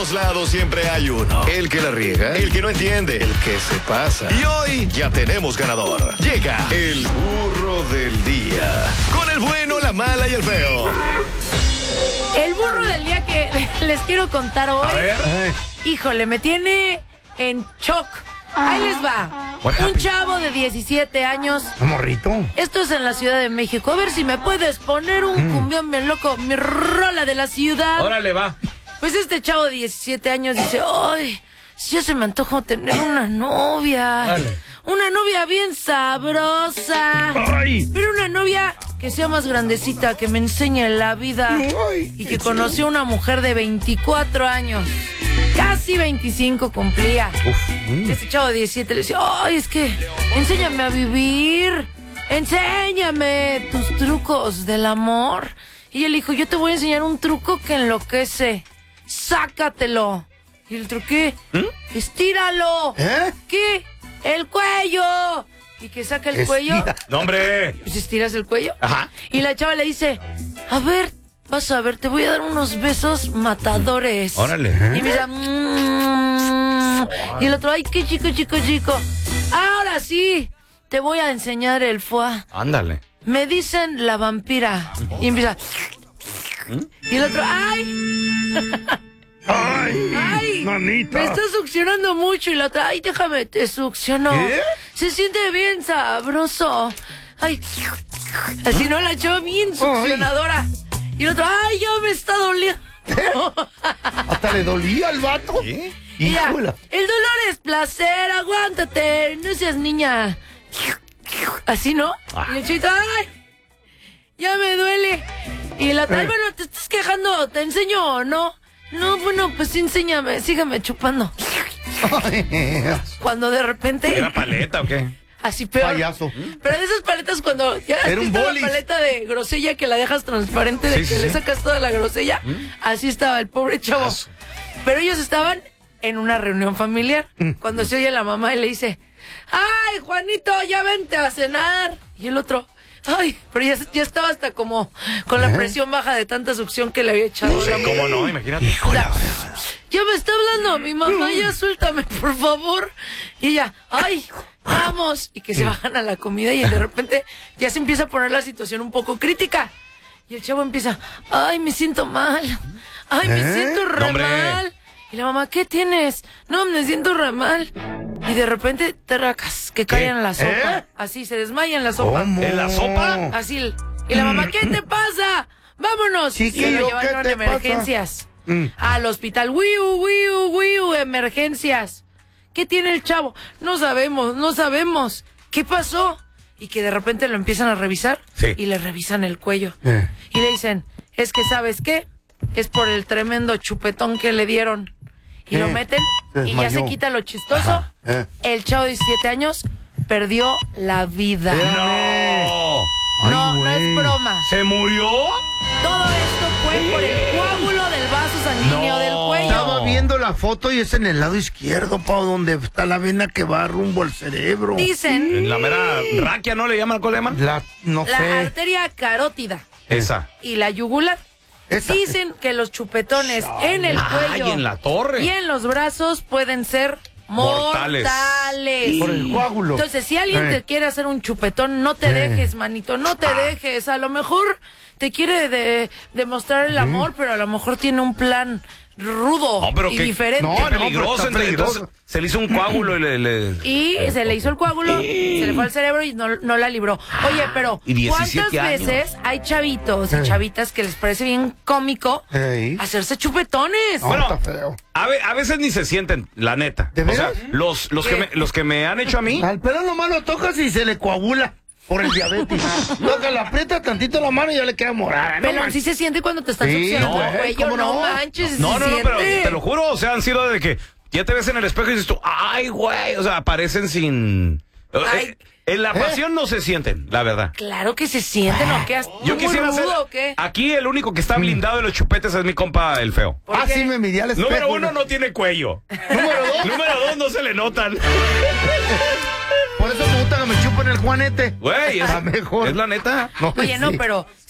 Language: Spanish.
todos lados siempre hay uno. El que la riega, el que no entiende, el que se pasa. Y hoy ya tenemos ganador. Llega el burro del día. Con el bueno, la mala y el feo. El burro del día que les quiero contar hoy. A ver. Híjole, me tiene en shock. Ahí les va. Un chavo de 17 años. ¿Un morrito? Esto es en la Ciudad de México. A ver si me puedes poner un cumbión bien loco. Mi rola de la ciudad. Órale, va. Pues este chavo de 17 años dice, ¡ay! Ya se me antojó tener una novia. Dale. Una novia bien sabrosa. ¡Ay! Pero una novia que sea más grandecita, que me enseñe la vida. Ay, Y que conoció una mujer de 24 años. Casi 25 cumplía. Este chavo de 17 le decía, ¡ay, es que enséñame a vivir! ¡Enséñame tus trucos del amor! Y él dijo, yo te voy a enseñar un truco que enloquece. ¡Sácatelo! ¿Y el truque? ¡Estíralo! ¿Eh? ¿Qué? ¡El cuello! Y que saca el cuello. ¡No, hombre! Pues estiras el cuello. Ajá. Y la chava le dice, a ver, vas a ver, te voy a dar unos besos matadores. Órale. Y me dice, y el otro, ay, qué chico. Ahora sí, te voy a enseñar el foie. Ándale. Me dicen la vampira. Y empieza. Y el otro, ay, ¡Ay! Nanita. me está succionando mucho. Y la otra, ay, déjame, te succiono. ¿Qué? Se siente bien sabroso. Ay, así no, la chava bien succionadora. Y el otro, ay, ya me está doliendo. ¿Hasta le dolía al vato? ¿Qué? Mira, Híjola. el dolor es placer, aguántate, no seas niña. Así, ¿no? Y el chito, ay, ya me duele. Y la tal, bueno, te estás quejando, ¿te enseño o no? No, bueno, pues enséñame, sígame chupando. Cuando de repente, ¿Era paleta o qué? así peor. Payaso. Pero de esas paletas cuando ya Era un está la bolis. paleta de grosella que la dejas transparente, de Sí, que sí, le sí. sacas toda la grosella, así estaba el pobre chavo. Aso. Pero ellos estaban en una reunión familiar, cuando se oye la mamá y le dice, ¡ay, Juanito, ya vente a cenar! Y el otro, ¡ay! Pero ya estaba hasta como con la presión baja de tanta succión que le había echado la mamá. ¿Cómo no? Imagínate. O sea, ya me está hablando mi mamá, ya suéltame, por favor. Y ella, ¡ay, vamos! Y que se bajan a la comida y de repente ya se empieza a poner la situación un poco crítica. Y el chavo empieza, ¡ay, me siento mal! ¡Ay, me siento re hombre. mal! Y la mamá, ¿qué tienes? No, me siento re mal. Y de repente, tracas, que cae en la sopa. Así, se desmaya en la sopa. ¿Cómo? ¿En la sopa? Así. Y la mamá, ¿qué te pasa? ¡Vámonos! Y Chiquillo, lo llevaron a ¿qué te pasa? emergencias. Al hospital. ¡Wiu, emergencias! ¿Qué tiene el chavo? No sabemos. ¿Qué pasó? Y que de repente lo empiezan a revisar. Sí. Y le revisan el cuello. Y le dicen, es que ¿sabes qué? Es por el tremendo chupetón que le dieron. Y lo meten Se y ya se desmayó. quita lo chistoso. Ajá. El chavo de 17 años perdió la vida. ¡No! No es broma. ¿Se murió? Todo esto fue por el coágulo del vaso sanguíneo No. del cuello. Estaba viendo la foto y es en el lado izquierdo, Pau, donde está la vena que va rumbo al cerebro. Dicen En la mera raquia, ¿no le llaman? ¿Cuál le llaman? No la sé. arteria carótida Esa. y la yugular. Esa. Dicen que los chupetones en el cuello ¡Ay, en la torre! y en los brazos pueden ser Mortales. mortales. Por el coágulo. Entonces, si alguien te quiere hacer un chupetón, no te dejes, manito, no te dejes. A lo mejor te quiere demostrar el amor, pero a lo mejor tiene un plan rudo No, pero y qué- diferente. No, Qué pero peligroso. está peligroso. Entonces, se le hizo un coágulo y Y se le hizo el coágulo, se le fue al cerebro y no la libró. Oye, pero Y 17 ¿cuántas años. veces hay chavitos y chavitas que les parece bien cómico Ey. hacerse chupetones? No, Bueno, está feo. A veces ni se sienten, la neta. ¿De O sea, veras? los que me han hecho a mí. Al pelo nomás lo tocas y se le coagula por el diabetes. Toca, le aprieta tantito la mano y ya le queda morada. No Pelón, manches. sí se siente cuando te están Sí, succionando no, el cuello, ¿cómo no no? manches, No, se no, pero siente. te lo juro, o sea, han sido de que ya te ves en el espejo y dices tú, ¡ay, güey! O sea, aparecen sin... Ay. En la pasión no se sienten, la verdad. Claro que se siente, ¿no? ¿Qué? Yo quisiera hacer... ¿O qué? Aquí el único que está blindado de los chupetes es mi compa, el feo. ¿Por Ah, qué? sí me midí al espejo. Número 1, no tiene cuello. Número 2, Número 2, no se le notan. por eso me gusta que me chupen el juanete. Güey, A mejor. es la neta. No, Oye, no, sí. pero